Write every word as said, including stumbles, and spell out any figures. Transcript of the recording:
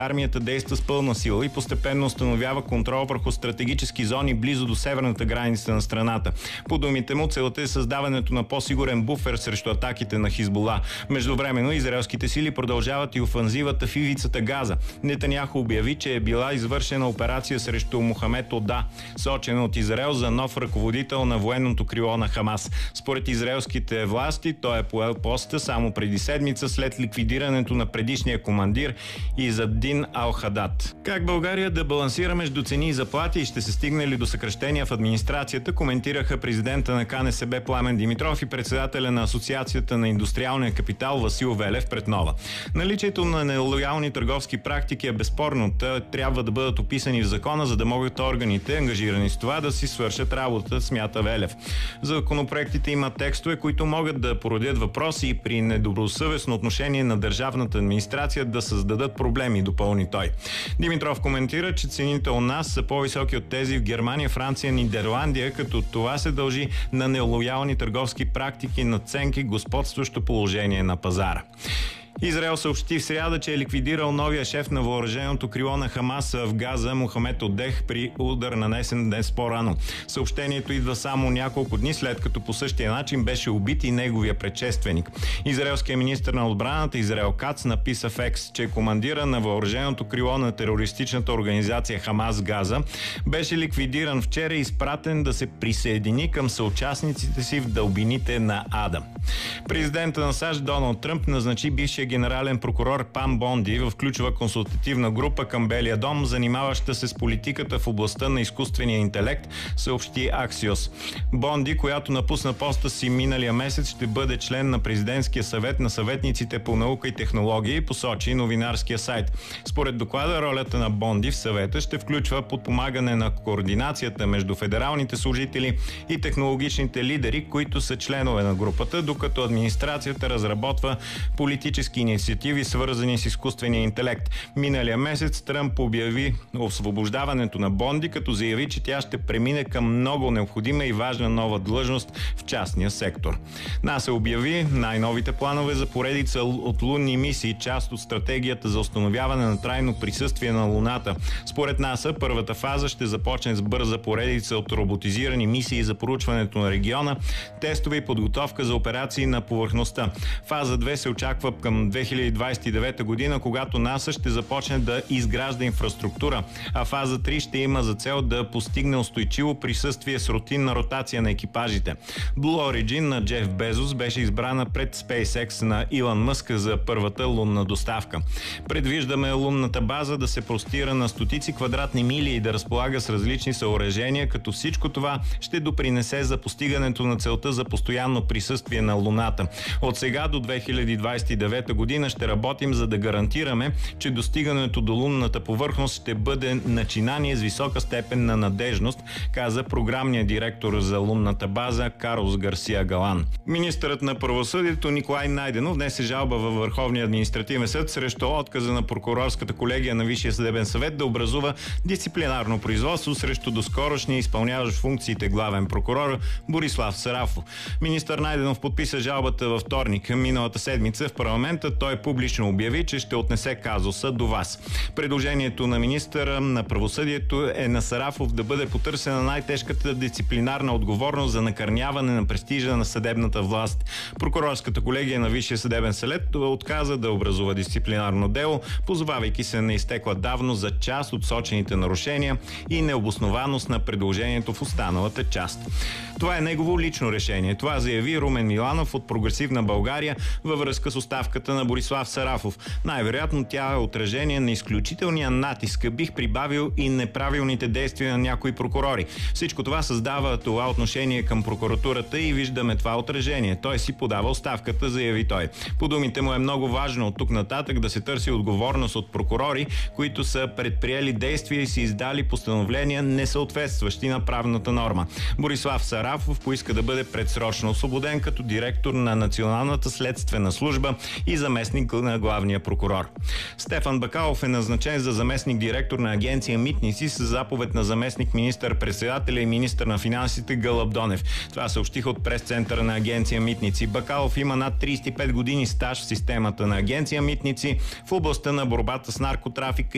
Армията действа с пълна сила и постепенно установява контрол върху стратегически зони близо до северната граница на страната. По думите му, целта е създаването на по-сигурен буфер срещу атаките на Хизбула. Междувременно израелските сили продължават и офанзивата в ивицата Газа. Нетаняху обяви, че е била извършена операция срещу Мохамед Ода, сочена от Израел за нов ръководител на военното крило на Хамас. Според израелските власти, той е поел поста само преди седмица след ликвидирането на предишния командир Изаддин Ал-Хадад. Как България да балансира между цени и заплати и ще се стигне ли до съкращения в администрацията, коментираха президента на КНСБ Пламен Димитров и председателя на Асоциацията на индустриалния капитал Васил Велев пред Нова. Наличието на нелоялни търговски практики е безспорно. Те трябва да бъдат описани в закона, за да могат органите, ангажирани с това, да си свършат работата, смята Велев. Законопроектите имат текстове, които могат да породят въпроси и при недобросъвестно отношение на държавната администрация да създадат проблеми, допълни той. Димитров коментира, че цените у нас са по-високи от тези в Германия, Франция, Нидерландия, като това се дължи на нелоялни търговски практики, надценки, господстващо положение на пазара. Израел съобщи в сряда, че е ликвидирал новия шеф на въоръженото крило на Хамас в Газа Мохамед Одех при удар нанесен днес по-рано. Съобщението идва само няколко дни след като по същия начин беше убит и неговия предшественик. Израелският министър на отбраната Израел Кац написа в Екс, че командира на въоръженото крило на терористичната организация Хамас Газа беше ликвидиран вчера и изпратен да се присъедини към съучастниците си в дълбините на Ада. Президента на САЩ Доналд Тръмп назначи бившия генерален прокурор Пам Бонди в ключова консултативна група към Белия дом, занимаваща се с политиката в областта на изкуствения интелект, съобщи Аксиос. Бонди, която напусна поста си миналия месец, ще бъде член на президентския съвет на съветниците по наука и технологии, посочи новинарския сайт. Според доклада, ролята на Бонди в съвета ще включва подпомагане на координацията между федералните служители и технологичните лидери, които са членове на групата, докато администрацията разработва политически инициативи, свързани с изкуствения интелект. Миналия месец Тръмп обяви освобождаването на Бонди, като заяви, че тя ще премине към много необходима и важна нова длъжност в частния сектор. НАСА обяви най-новите планове за поредица от лунни мисии, част от стратегията за установяване на трайно присъствие на Луната. Според НАСА, първата фаза ще започне с бърза поредица от роботизирани мисии за проучването на региона, тестове и подготовка за операции на повърхността. Фаза две се очаква към две хиляди двадесет и девета година, когато НАСА ще започне да изгражда инфраструктура, а фаза три ще има за цел да постигне устойчиво присъствие с рутинна ротация на екипажите. Blue Origin на Джеф Безос беше избрана пред SpaceX на Илон Мъск за първата лунна доставка. Предвиждаме лунната база да се простира на стотици квадратни мили и да разполага с различни съоръжения, като всичко това ще допринесе за постигането на целта за постоянно присъствие на Луната. От сега до две хиляди двадесет и девета година ще работим, за да гарантираме, че достигането до лунната повърхност ще бъде начинание с висока степен на надежност, каза програмният директор за лунната база Карлос Гарсия Галан. Министърът на правосъдието Николай Найденов внесе жалба във Върховния административен съд срещу отказа на прокурорската колегия на Висшия съдебен съвет да образува дисциплинарно производство срещу доскорошния изпълняващ функциите главен прокурор Борислав Сарафов. Министър Найденов подписа жалбата във вторник. Миналата седмица в парламента той публично обяви, че ще отнесе казуса до вас. Предложението на министъра на правосъдието е на Сарафов да бъде потърсена най-тежката дисциплинарна отговорност за накърняване на престижа на съдебната власт. Прокурорската колегия на Висшия съдебен съвет отказа да образува дисциплинарно дело, позовавайки се на изтекла давност за част от сочените нарушения и необоснованост на предложението в останалата част. Това е негово лично решение. Това заяви Румен Миланов от Прогресивна България във връзка с оставката на Борислав Сарафов. Най-вероятно тя е отражение на изключителния натиск, бих прибавил и неправилните действия на някои прокурори. Всичко това създава това отношение към прокуратурата и виждаме това отражение. Той си подава оставката, заяви той. По думите му е много важно от тук нататък да се търси отговорност от прокурори, които са предприели действия и си издали постановления, несъответстващи на правната норма. Борислав Сарафов поиска да бъде предсрочно освободен като директор на Националната следствена служба и заместник на главния прокурор. Стефан Бакалов е назначен за заместник директор на агенция Митници с заповед на заместник министър-председателя и министър на финансите Гълъб Донев. Това съобщиха от прес-центъра на агенция Митници. Бакалов има над тридесет и пет години стаж в системата на агенция Митници в областта на борбата с наркотрафика